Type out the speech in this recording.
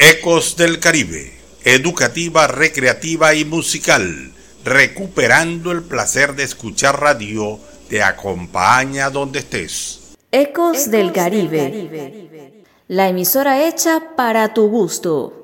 Ecos del Caribe, educativa, recreativa y musical, recuperando el placer de escuchar radio, te acompaña donde estés. Ecos del Caribe, la emisora hecha para tu gusto.